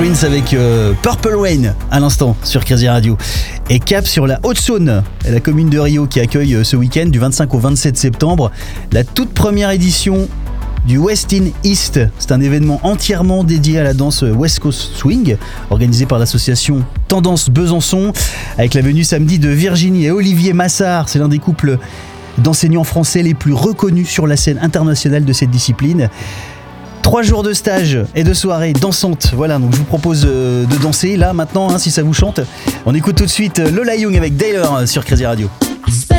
Prince avec Purple Rain à l'instant sur Crazy Radio. Et cap sur la Haute-Saône, la commune de Rio qui accueille ce week-end du 25 au 27 septembre la toute première édition du West in East. C'est un événement entièrement dédié à la danse West Coast Swing, organisé par l'association Tendance Besançon, avec la venue samedi de Virginie et Olivier Massard. C'est l'un des couples d'enseignants français les plus reconnus sur la scène internationale de cette discipline. 3 jours de stage et de soirée dansante. Voilà, donc je vous propose de danser là maintenant, si ça vous chante. On écoute tout de suite Lola Young avec Daylor sur Crazy Radio.